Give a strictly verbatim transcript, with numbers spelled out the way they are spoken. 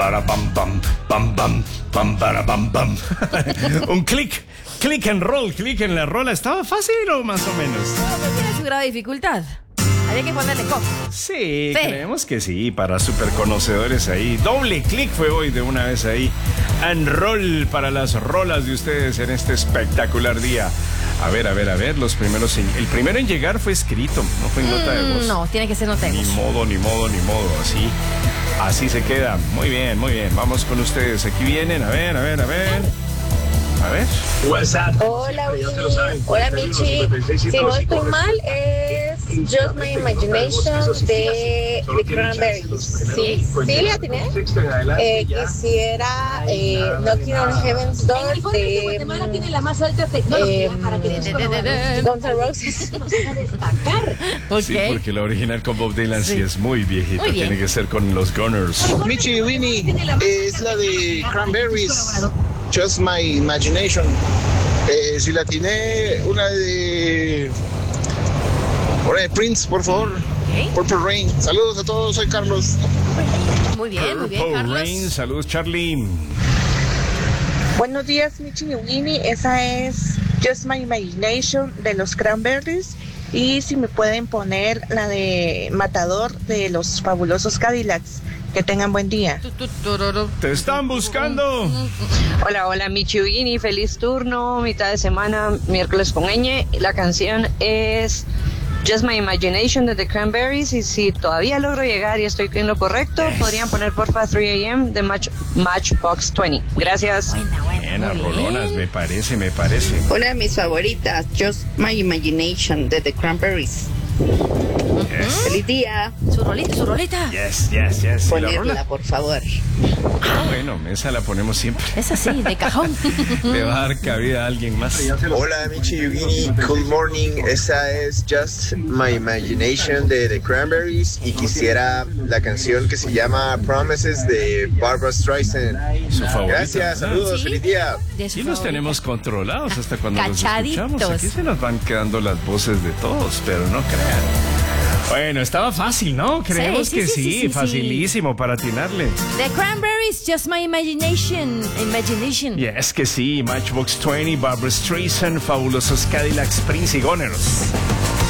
para pam pam pam pam pam para pam pam. Un clic, click and roll, click en la rola. ¿Estaba fácil o más o menos? No, tiene su grado de dificultad. Había que ponerle coco. Sí, Sí. creemos que sí, para super conocedores ahí. Doble clic fue hoy de una vez ahí. And roll para las rolas de ustedes en este espectacular día. A ver, a ver, a ver, los primeros en, el primero en llegar fue escrito, no fue en nota de voz. Mm, no, tiene que ser nota de Ni voz. modo, ni modo, ni modo, así. Así se queda. Muy bien, muy bien. Vamos con ustedes. Aquí vienen, a ver, a ver, a ver. A ver. Hola, Winnie. Hola, Michi. Si no estoy mal, es Just My Imagination de The Cranberries. Sí, sí, la tiene. Eh, quisiera eh, Knocking on Heaven's Door de Guatemala tiene la más alta tecnología eh, para que eh, Guns N' Roses. destacar. Ok. Sí, porque la original con Bob Dylan sí, Sí. es muy viejita. Muy bien. Tiene que ser con los Gunners. Michi y Winnie es la de Cranberries, Just My Imagination. Eh, si la tiene, una de. Una de Prince, por favor. Ok. Purple Rain. Saludos a todos, soy Carlos. Muy bien, muy bien, Purple Carlos. Rain, saludos, Charlie. Buenos días, Michi y Winnie. Esa es Just My Imagination de los Cranberries. Y si me pueden poner la de Matador de los Fabulosos Cadillacs. Que tengan buen día. Tu, tu, tururu. Te están buscando. Hola, hola, Michiugini, feliz turno, mitad de semana, miércoles con ñ. La canción es Just My Imagination de The Cranberries y si todavía logro llegar y estoy en lo correcto, podrían poner porfa tres a m de Match, Matchbox veinte. Gracias. Buena, buena. Buenas muy rolonas, bien. me parece, me parece. Una de mis favoritas, Just My Imagination de The Cranberries. Yes, Feliz día. Su rolita, su rolita. yes, yes, yes. ¿Y la rola? Ponerla, por favor. Ah, bueno, esa la ponemos siempre. Es así, de cajón. Le va a dar cabida a alguien más. Hola Michi y Winnie, good morning. Esa es Just My Imagination de The Cranberries y quisiera la canción que se llama Promises de Barbra Streisand. Su favorita. Gracias, saludos, ¿Sí? feliz día. De su Sí los favorita. tenemos controlados hasta cuando los Cachaditos. escuchamos. Aquí se nos van quedando las voces de todos, pero no crean. Bueno, estaba fácil, ¿no? Creemos Sí, sí, que sí, sí, sí, sí, sí. facilísimo para atinarle. The Cranberries, Just My Imagination. Imagination. Yes, que sí, Matchbox veinte, Barbra Streisand, Fabulosos Cadillacs, Prince y Gunners.